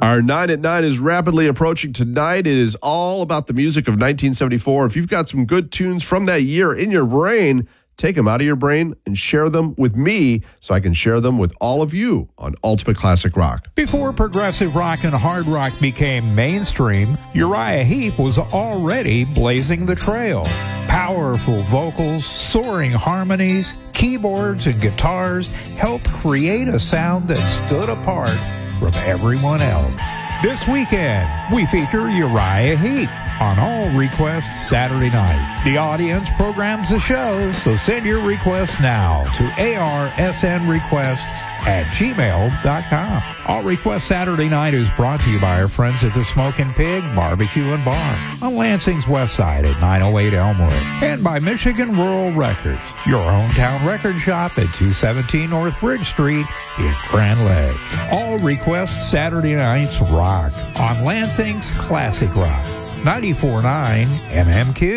Our 9 at 9 is rapidly approaching tonight. It is all about the music of 1974. If you've got some good tunes from that year in your brain, take them out of your brain and share them with me so I can share them with all of you on Ultimate Classic Rock. Before progressive rock and hard rock became mainstream, Uriah Heep was already blazing the trail. Powerful vocals, soaring harmonies, keyboards, and guitars helped create a sound that stood apart from everyone else. This weekend, we feature Uriah Heep on All Requests Saturday night. The audience programs the show, so send your requests now to arsnrequest@gmail.com. All Requests Saturday night is brought to you by our friends at the Smokin' Pig Barbecue and Bar on Lansing's west side at 908 Elmwood, and by Michigan Rural Records, your hometown record shop at 217 North Bridge Street in Grand Ledge. All Requests Saturday nights rock on Lansing's Classic Rock 94.9 MMQ.